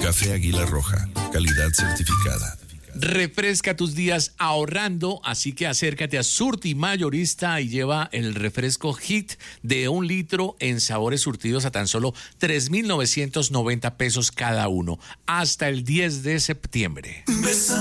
Café Águila Roja, calidad certificada. Refresca tus días ahorrando, así que acércate a Surti Mayorista y lleva el refresco Hit de 1 litro en sabores surtidos a tan solo 3.990 pesos cada uno, hasta el 10 de septiembre.